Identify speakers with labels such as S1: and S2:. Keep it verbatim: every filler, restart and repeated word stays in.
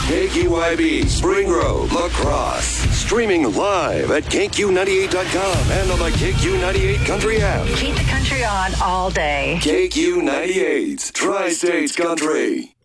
S1: K Q I B, Spring Grove, La Crosse. Streaming live at K Q ninety-eight dot com and on the K Q ninety-eight Country app.
S2: Keep the country on all day.
S1: K Q ninety-eight, Tri-States Country.